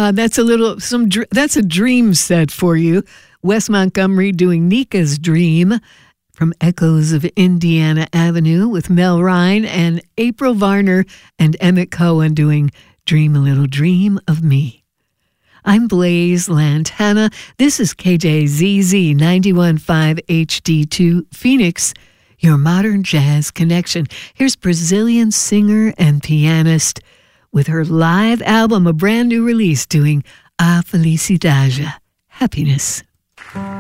That's a dream set for you. Wes Montgomery doing Nika's Dream from Echoes of Indiana Avenue with Mel Ryan, and April Varner and Emmett Cohen doing Dream a Little Dream of Me. I'm Blaze Lantana. This is KJZZ 91.5 HD2 Phoenix, your modern jazz connection. Here's Brazilian singer and pianist with her live album, a brand new release, doing A Felicidade, Happiness.